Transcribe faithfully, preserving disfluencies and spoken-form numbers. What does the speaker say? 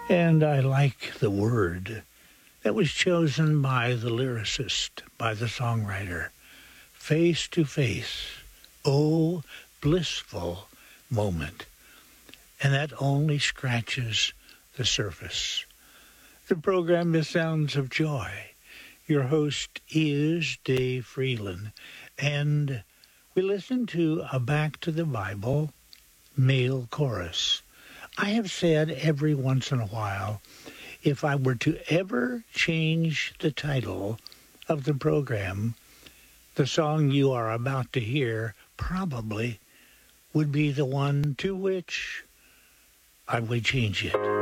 And I like the word that was chosen by the lyricist, by the songwriter. Face to face. Oh, blissful moment. And that only scratches the surface. The program is Sounds of Joy. Your host is Dave Freeland. And we listen to a Back to the Bible male chorus. I have said every once in a while, if I were to ever change the title of the program, the song you are about to hear probably would be the one to which I would change it.